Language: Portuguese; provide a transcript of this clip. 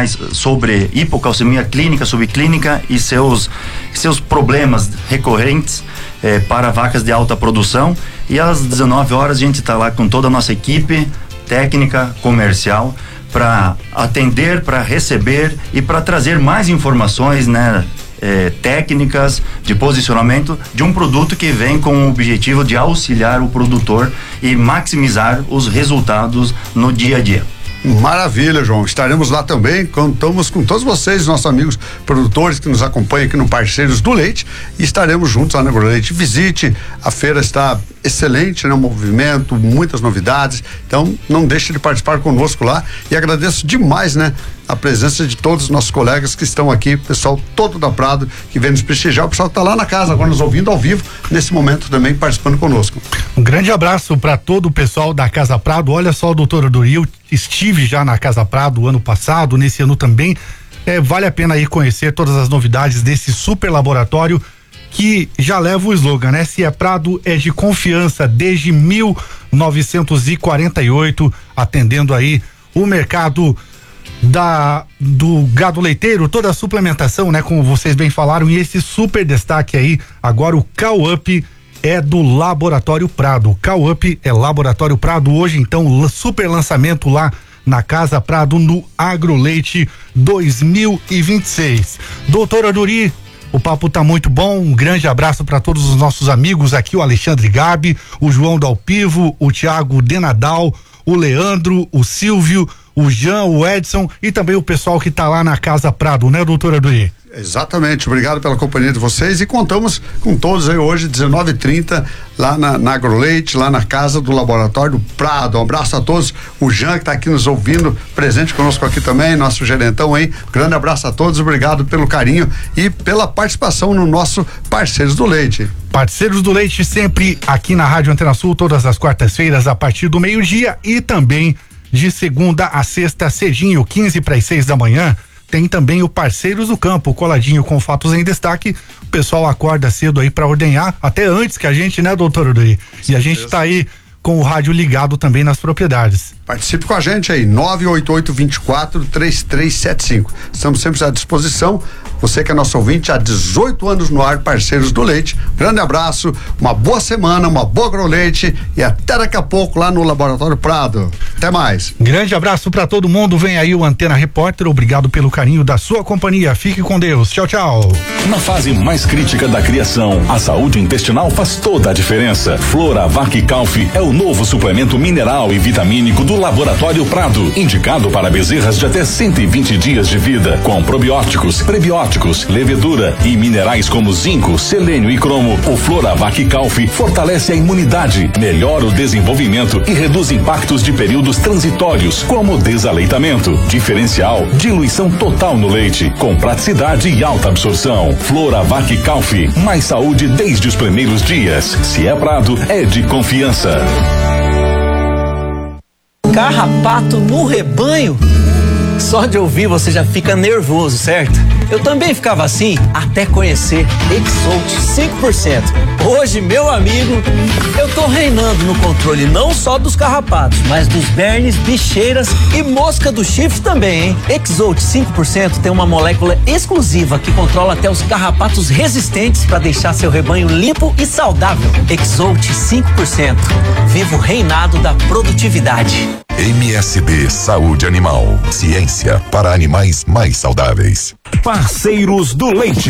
mais sobre hipocalcemia clínica, subclínica e seus problemas recorrentes para vacas de alta produção. E às 19 horas a gente está lá com toda a nossa equipe técnica, comercial, para atender, para receber e para trazer mais informações, né, técnicas de posicionamento de um produto que vem com o objetivo de auxiliar o produtor e maximizar os resultados no dia a dia. Maravilha, João. Estaremos lá também. Contamos com todos vocês, nossos amigos produtores que nos acompanham aqui no Parceiros do Leite, e estaremos juntos lá na AgroLeite. Visite, a feira está excelente, né? Um movimento, muitas novidades. Então, não deixe de participar conosco lá, e agradeço demais, né, a presença de todos os nossos colegas que estão aqui, pessoal todo da Prado, que vem nos prestigiar, o pessoal que está lá na casa agora nos ouvindo ao vivo, nesse momento também participando conosco. Um grande abraço para todo o pessoal da Casa Prado. Olha só, doutor Adoril, estive já na Casa Prado ano passado, nesse ano também. Vale a pena aí conhecer todas as novidades desse super laboratório que já leva o slogan, né? Se é Prado, é de confiança, desde 1948, atendendo aí o mercado do gado leiteiro, toda a suplementação, né? Como vocês bem falaram, e esse super destaque aí, agora o Cow-Up é do Laboratório Prado. O Cow-Up é Laboratório Prado. Hoje, então, super lançamento lá na Casa Prado, no AgroLeite 2026. Doutor Aduri, o papo tá muito bom. Um grande abraço para todos os nossos amigos aqui, o Alexandre Gabi, o João Dalpivo, o Thiago Denadal, o Leandro, o Silvio, o Jean, o Edson e também o pessoal que tá lá na Casa Prado, né, doutor Aduri? Exatamente, obrigado pela companhia de vocês, e contamos com todos aí hoje, 19h30, lá na AgroLeite, lá na casa do Laboratório do Prado. Um abraço a todos, o Jean que tá aqui nos ouvindo, presente conosco aqui também, nosso gerentão aí, grande abraço a todos, obrigado pelo carinho e pela participação no nosso Parceiros do Leite. Parceiros do Leite sempre aqui na Rádio Antena Sul, todas as quartas-feiras a partir do meio-dia, e também de segunda a sexta, cedinho, 15:45 da manhã. Tem também o Parceiros do Campo, coladinho com fatos em destaque. O pessoal acorda cedo aí para ordenhar, até antes que a gente, né, doutor Udui? E a gente tá aí com o rádio ligado também nas propriedades. Participe com a gente aí, 988-24-3375. Estamos sempre à disposição. Você que é nosso ouvinte há 18 anos no ar, Parceiros do Leite. Grande abraço, uma boa semana, uma boa AgroLeite, e até daqui a pouco lá no Laboratório Prado. Até mais. Grande abraço para todo mundo. Vem aí o Antena Repórter. Obrigado pelo carinho da sua companhia. Fique com Deus. Tchau, tchau. Na fase mais crítica da criação, a saúde intestinal faz toda a diferença. Floravac Calf é o novo suplemento mineral e vitamínico do Laboratório Prado, indicado para bezerras de até 120 dias de vida, com probióticos, prebióticos, levedura e minerais como zinco, selênio e cromo. O Floravac Calf fortalece a imunidade, melhora o desenvolvimento e reduz impactos de períodos transitórios, como desaleitamento. Diferencial, diluição total no leite, com praticidade e alta absorção. Floravac Calf, mais saúde desde os primeiros dias. Se é Prado, é de confiança. Carrapato no rebanho? Só de ouvir você já fica nervoso, certo? Eu também ficava assim até conhecer Exalt 5%. Hoje, meu amigo, eu tô reinando no controle não só dos carrapatos, mas dos bernes, bicheiras e mosca do chifre também, hein? Exalt 5% tem uma molécula exclusiva que controla até os carrapatos resistentes para deixar seu rebanho limpo e saudável. Exalt 5%. Viva o reinado da produtividade. MSD Saúde Animal. Ciência para animais mais saudáveis. Parceiros do Leite.